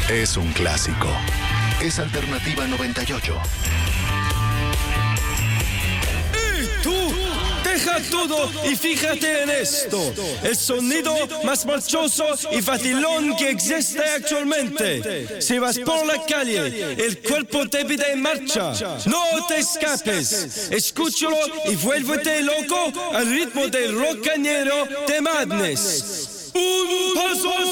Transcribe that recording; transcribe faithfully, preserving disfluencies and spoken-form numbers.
Es un clásico. Es Alternativa noventa y ocho. ¡Y tú! Deja todo y fíjate en esto. El sonido más marchoso y vacilón que existe actualmente. Si vas por la calle, el cuerpo te pide en marcha. No te escapes. Escúchalo y vuélvete loco al ritmo del rock cañero de Madness. Un paso